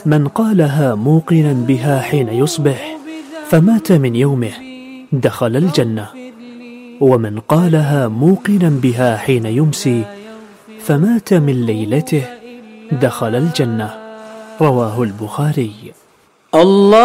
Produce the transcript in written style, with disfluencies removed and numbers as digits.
من قالها موقنا بها حين يصبح فمات من يومه دخل الجنة، ومن قالها موقنا بها حين يمسي فمات من ليلته دخل الجنة. رواه البخاري. الله